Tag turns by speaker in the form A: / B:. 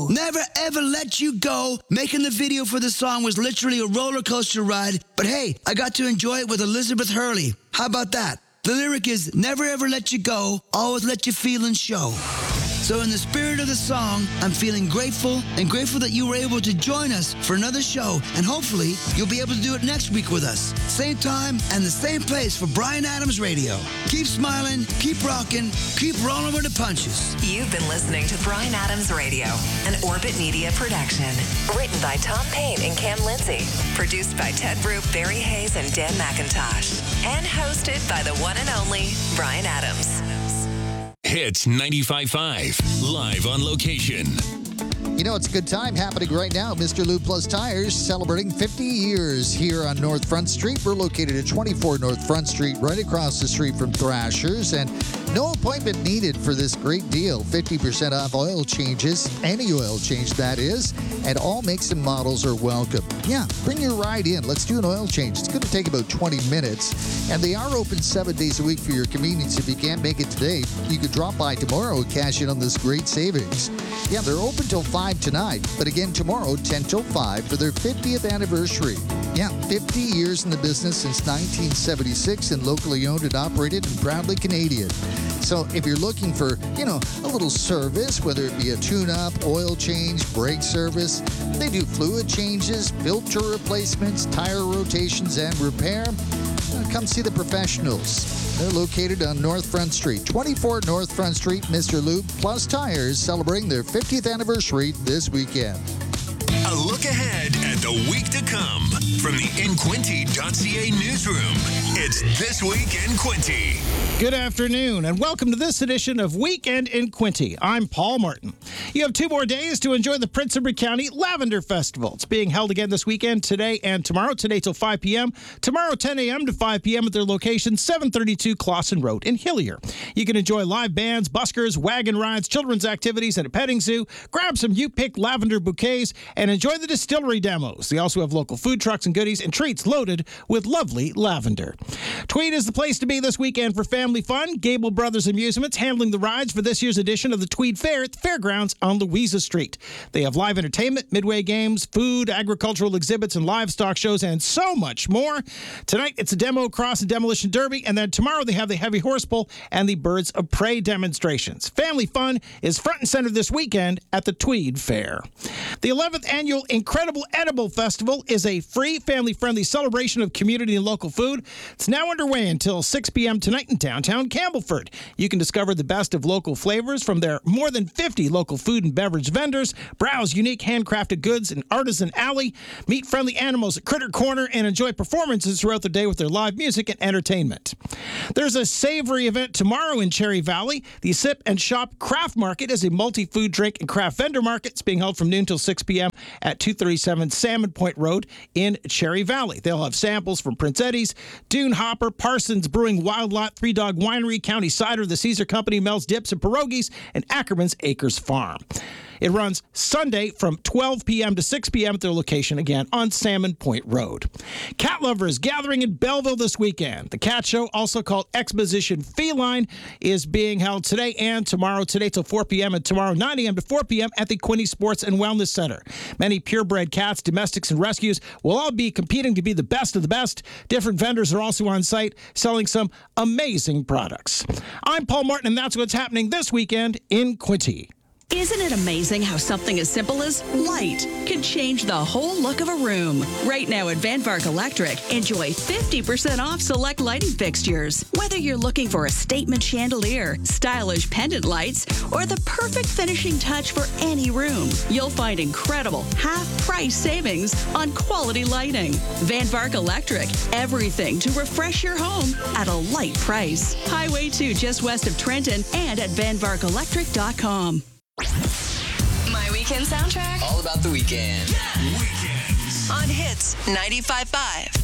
A: Never Ever Let You Go. Making the video for the song was literally a roller coaster ride, but hey, I got to enjoy it with Elizabeth Hurley. How about that? The lyric is, never ever let you go, always let your feelings show. So in the spirit of the song, I'm feeling grateful and grateful that you were able to join us for another show, and hopefully you'll be able to do it next week with us. Same time and the same place for Bryan Adams Radio. Keep smiling, keep rocking, keep rolling with the punches.
B: You've been listening to Bryan Adams Radio, an Orbit Media production. Written by Tom Payne and Cam Lindsay. Produced by Ted Roop, Barry Hayes, and Dan McIntosh. And hosted by the one and only Bryan Adams.
C: Hits 95.5, live on location.
D: You know, it's a good time happening right now. Mr. Lube Plus Tires celebrating 50 years here on North Front Street. We're located at 24 North Front Street, right across the street from Thrashers. And no appointment needed for this great deal. 50% off oil changes, any oil change that is, and all makes and models are welcome. Yeah, bring your ride in. Let's do an oil change. It's going to take about 20 minutes. And they are open 7 days a week for your convenience. If you can't make it today, you could drop by tomorrow and cash in on this great savings. Yeah, they're open till 5 tonight, but again tomorrow, 10 till 5 for their 50th anniversary. Yeah, 50 years in the business since 1976 and locally owned and operated and proudly Canadian. So if you're looking for, a little service, whether it be a tune-up, oil change, brake service, they do fluid changes, filter replacements, tire rotations, and repair. Come see the professionals. They're located on North Front Street, 24 North Front Street. Mr. Lube Plus Tires celebrating their 50th anniversary this weekend.
C: A look ahead at the week to come from the InQuinty.ca newsroom. It's This Week in Quinty.
E: Good afternoon, and welcome to this edition of Weekend in Quinty. I'm Paul Martin. You have 2 more days to enjoy the Prince Edward County Lavender Festival. It's being held again this weekend, today and tomorrow. Today till 5 p.m., tomorrow 10 a.m. to 5 p.m. at their location, 732 Clawson Road in Hillier. You can enjoy live bands, buskers, wagon rides, children's activities, and a petting zoo. Grab some you-picked lavender bouquets and enjoy the distillery demos. They also have local food trucks and goodies and treats loaded with lovely lavender. Tweed is the place to be this weekend for family fun. Gable Brothers Amusements handling the rides for this year's edition of the Tweed Fair at the Fairgrounds on Louisa Street. They have live entertainment, midway games, food, agricultural exhibits, and livestock shows, and so much more. Tonight, it's a demo cross and demolition derby, and then tomorrow they have the heavy horse pull and the birds of prey demonstrations. Family fun is front and center this weekend at the Tweed Fair. The 11th annual Incredible Edible Festival is a free, family-friendly celebration of community and local food. It's now underway until 6 p.m. tonight in downtown Campbellford. You can discover the best of local flavors from their more than 50 local food and beverage vendors, browse unique handcrafted goods in Artisan Alley, meet friendly animals at Critter Corner, and enjoy performances throughout the day with their live music and entertainment. There's a savory event tomorrow in Cherry Valley. The Sip and Shop Craft Market is a multi-food drink and craft vendor market. It's being held from noon till 6 p.m. at 237 Salmon Point Road in Cherry Valley. They'll have samples from Prince Eddie's, Dune Hopper, Parsons Brewing, Wild Lot, Three Dog Winery, County Cider, the Caesar Company, Mel's Dips and Pierogies, and Ackerman's Acres Farm. It runs Sunday from 12 p.m. to 6 p.m. at their location again on Salmon Point Road. Cat lovers gathering in Belleville this weekend. The cat show, also called Exposition Feline, is being held today and tomorrow. Today till 4 p.m. and tomorrow 9 a.m. to 4 p.m. at the Quinty Sports and Wellness Center. Many purebred cats, domestics, and rescues will all be competing to be the best of the best. Different vendors are also on site selling some amazing products. I'm Paul Martin, and that's what's happening this weekend in Quinty.
F: Isn't it amazing how something as simple as light can change the whole look of a room? Right now at Van Vark Electric, enjoy 50% off select lighting fixtures. Whether you're looking for a statement chandelier, stylish pendant lights, or the perfect finishing touch for any room, you'll find incredible half-price savings on quality lighting. Van Vark Electric, everything to refresh your home at a light price. Highway 2 just west of Trenton and at vanvarkelectric.com.
B: My weekend soundtrack.
G: All about the weekend.
C: Weekends.
B: On Hits 95.5.